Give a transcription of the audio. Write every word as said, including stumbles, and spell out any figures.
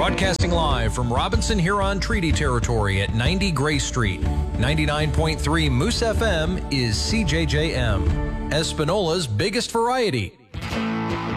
Broadcasting live from Robinson Huron Treaty Territory at ninety Gray Street. ninety-nine point three Moose F M is C J J M, Espanola's biggest variety.